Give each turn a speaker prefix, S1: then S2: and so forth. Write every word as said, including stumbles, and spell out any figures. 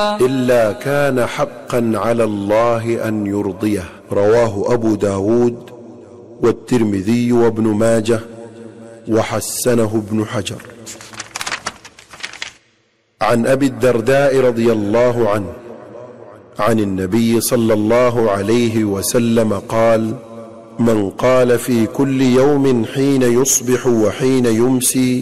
S1: إلا كان حقا على الله أن يرضيه. رواه أبو داود والترمذي وابن ماجه وحسنه ابن حجر. عن أبي الدرداء رضي الله عنه عن النبي صلى الله عليه وسلم قال: من قال في كل يوم حين يصبح وحين يمسي